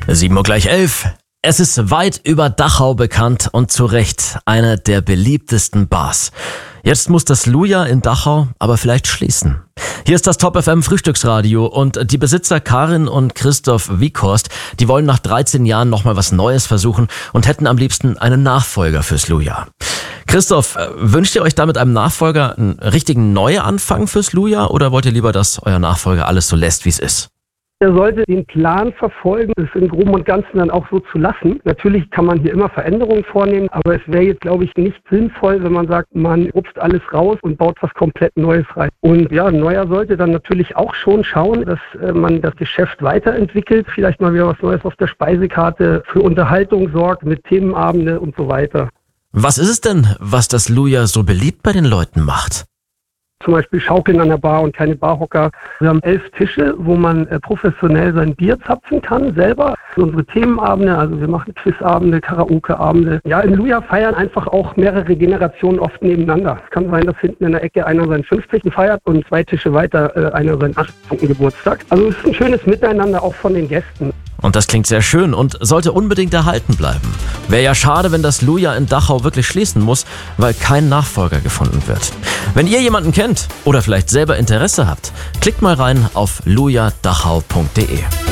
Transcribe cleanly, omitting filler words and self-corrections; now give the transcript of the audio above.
7:11 Uhr. Es ist weit über Dachau bekannt und zu Recht eine der beliebtesten Bars. Jetzt muss das Luja in Dachau aber vielleicht schließen. Hier ist das Top FM Frühstücksradio und die Besitzer Karin und Christoph Wieghorst, die wollen nach 13 Jahren nochmal was Neues versuchen und hätten am liebsten einen Nachfolger fürs Luja. Christoph, wünscht ihr euch da mit einem Nachfolger einen richtigen Neuanfang fürs Luja oder wollt ihr lieber, dass euer Nachfolger alles so lässt, wie es ist? Er sollte den Plan verfolgen, es im Groben und Ganzen dann auch so zu lassen. Natürlich kann man hier immer Veränderungen vornehmen, aber es wäre jetzt, glaube ich, nicht sinnvoll, wenn man sagt, man rupft alles raus und baut was komplett Neues rein. Und ja, Neuer sollte dann natürlich auch schon schauen, dass man das Geschäft weiterentwickelt, vielleicht mal wieder was Neues auf der Speisekarte, für Unterhaltung sorgt, mit Themenabende und so weiter. Was ist es denn, was das Luja so beliebt bei den Leuten macht? Zum Beispiel Schaukeln an der Bar und keine Barhocker. Wir haben 11 Tische, wo man professionell sein Bier zapfen kann, selber. Unsere Themenabende, also wir machen Quizabende, Karaokeabende. Ja, im Luja feiern einfach auch mehrere Generationen oft nebeneinander. Es kann sein, dass hinten in der Ecke einer seinen 50. feiert und 2 Tische weiter einer seinen 18. Geburtstag. Also es ist ein schönes Miteinander auch von den Gästen. Und das klingt sehr schön und sollte unbedingt erhalten bleiben. Wäre ja schade, wenn das Luja in Dachau wirklich schließen muss, weil kein Nachfolger gefunden wird. Wenn ihr jemanden kennt oder vielleicht selber Interesse habt, klickt mal rein auf lujadachau.de.